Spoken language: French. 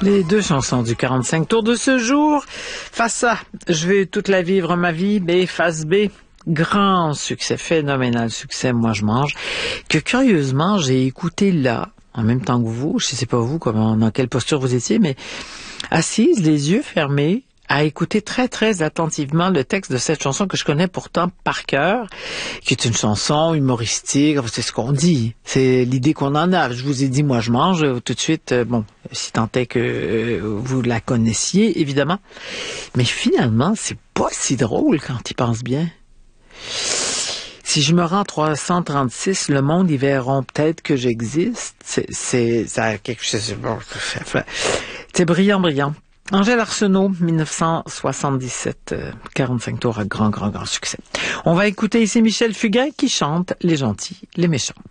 Les deux chansons du 45 tours de ce jour. Face A, je vais toute la vivre ma vie. B, face B, grand succès, phénoménal succès, moi je mange. Que curieusement, j'ai écouté là, en même temps que vous, je sais pas vous, dans quelle posture vous étiez, mais assise, les yeux fermés, à écouter très, très attentivement le texte de cette chanson que je connais pourtant par cœur, qui est une chanson humoristique, c'est ce qu'on dit, c'est l'idée qu'on en a. Je vous ai dit, moi je mange, tout de suite, si tant est que vous la connaissiez, évidemment. Mais finalement, c'est pas si drôle quand il pense bien. Si je me rends 336, le monde, ils verront peut-être que j'existe. C'est quelque chose, c'est brillant. Angèle Arsenault, 1977, 45 tours à grand succès. On va écouter ici Michel Fugain qui chante Les gentils, les méchants.